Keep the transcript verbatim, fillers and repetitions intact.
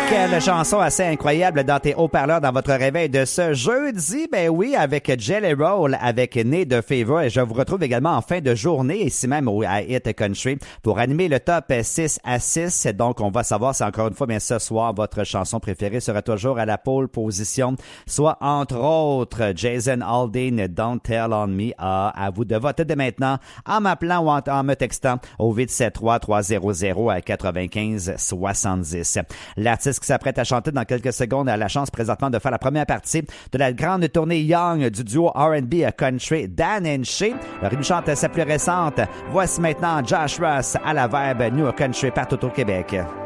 Quelle chanson assez incroyable dans tes haut-parleurs dans votre réveil de ce jeudi. Ben oui, avec Jelly Roll, avec Né de Fever. Et je vous retrouve également en fin de journée, ici même au à Hit Country, pour animer le top six à six. Donc, on va savoir si encore une fois, bien ce soir, votre chanson préférée sera toujours à la pole position. Soit, entre autres, Jason Aldean, Don't Tell on Me. Ah, à vous de voter dès maintenant en m'appelant ou en, en me textant au huit sept trois trois zéro zéro à quatre-vingt-quinze soixante-dix. L'artiste qui s'apprête à chanter dans quelques secondes a la chance présentement de faire la première partie de la grande tournée Young du duo R and B country Dan and Shay. Alors, il nous chante sa plus récente. Voici maintenant Josh Ross à la Verbe New Country partout au Québec.